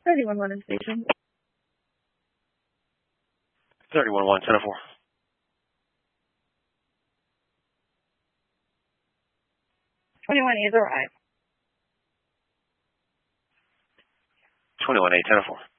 31 London Station. 31-1, 10-4. 21 is arrived. 21-8, 10-4.